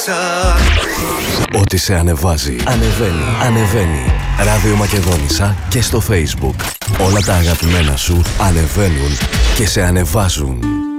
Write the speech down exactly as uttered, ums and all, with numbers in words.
μέσα. Ό,τι σε ανεβάζει, ανεβαίνει, ανεβαίνει. Ράδιο Μακεδόνισσα και στο Facebook. Όλα τα αγαπημένα σου ανεβαίνουν και σε ανεβάζουν.